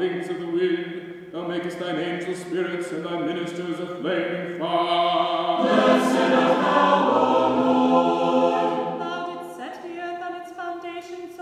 wings of the wind. Thou makest thine angel spirits and thy ministers a flaming fire.